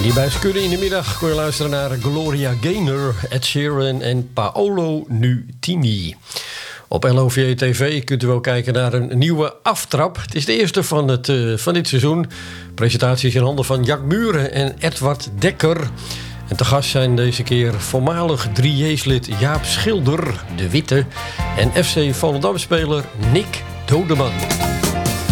Hierbij kunnen in de middag kon je luisteren naar Gloria Gaynor, Ed Sheeran en Paolo Nutini. Op LOVE TV kunt u wel kijken naar een nieuwe aftrap. Het is de eerste van dit seizoen. Presentatie is in handen van Jack Muren en Edward Dekker. En te gast zijn deze keer voormalig 3J's-lid Jaap Schilder, de Witte, en FC Volendam-speler Nick Dodeman.